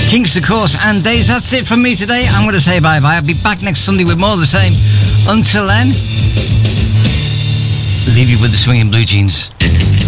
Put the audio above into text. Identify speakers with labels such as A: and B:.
A: Kinks, of course, and Days. That's it from me today. I'm going to say bye-bye. I'll be back next Sunday with more of the same. Until then, leave you with the swinging blue jeans.